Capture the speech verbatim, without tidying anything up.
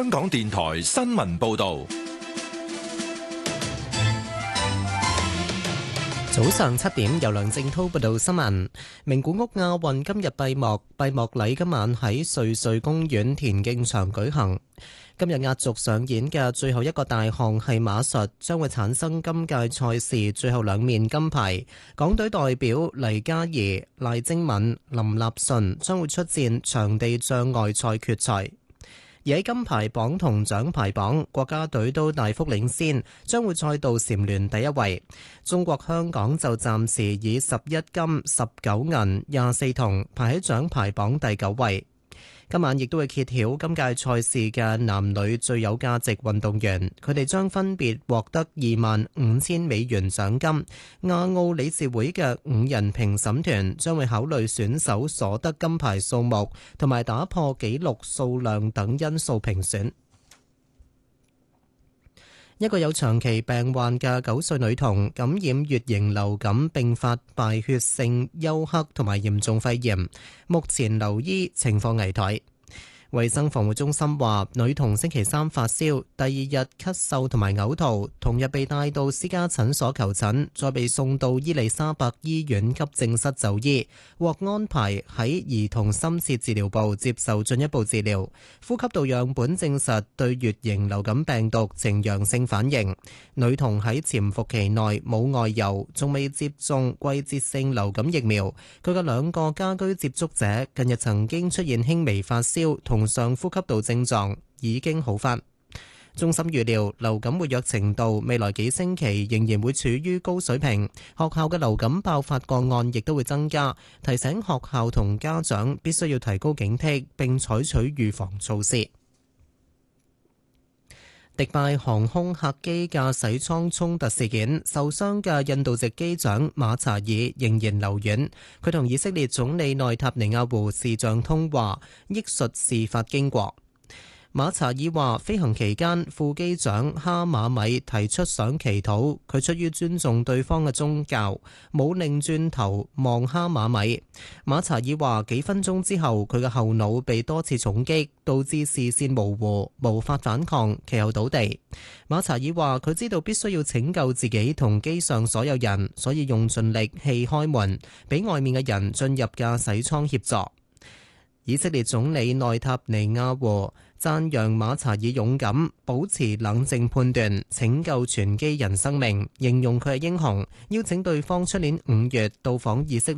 香港電台新聞報道。 早上七點，由梁正滔報道新聞。名古屋亞運今日閉幕，閉幕禮今晚喺瑞穗公園田徑場舉行。今日壓軸上演嘅最後一個大項係馬術，將會產生今屆賽事最後兩面金牌。港隊代表黎嘉怡、賴晶敏、林立順將會出戰場地障礙賽決賽。而喺金牌榜同獎牌榜，國家隊都大幅領先，將會再度蟬聯第一位。中國香港就暫時以十一金、十九銀、廿四銅排喺獎牌榜第九位。今晚亦都會揭曉今屆賽事嘅男女最有價值運動員，佢哋將分別獲得二萬五千美元獎金。亞奧理事會嘅五人評審團將會考慮選手所得金牌數目同埋打破紀錄數量等因素評選。一個有長期病患嘅九歲女童感染乙型流感，並發敗血性休克同埋嚴重肺炎，目前留醫，情況危殆。衛生防護中心話，女童星期三發燒，第二日咳嗽同埋嘔吐，同日被帶到私家診所求診，再被送到伊利沙伯醫院急症室就醫，獲安排喺兒童深切治療部接受進一步治療。呼吸道樣本證實對乙型流感病毒呈陽性反應。女童喺潛伏期內冇外遊，仲未接種季節性流感疫苗。佢嘅兩個家居接觸者近日曾經出現輕微發燒同上呼吸道症狀，已經好返。中心預料流感活躍程度未來幾星期仍然會處於高水平，學校嘅流感爆發個案亦都會增加，提醒學校同家長必須要提高警惕並採取預防措施。迪拜航空客機駕駛艙衝突事件，受傷嘅印度籍機長馬查爾仍然留院。佢同以色列總理內塔尼亞胡視像通話，憶述事發經過。馬查爾話，飛行期間副機長哈馬米提出想祈禱，佢出於尊重對方嘅宗教，冇擰轉頭望哈馬米。馬查爾話，幾分鐘之後佢嘅後腦被多次重擊，導致視線模糊，無法反抗，其後倒地。馬查爾話，佢知道必須要拯救自己同機上所有人，所以用盡力氣開門，俾外面嘅人進入駕駛艙協助。以色列總理內塔尼亞胡讚揚馬查爾勇敢，保持冷靜判斷，拯救全機人生命，形容佢係英雄，邀請對方出年五月到訪以色列。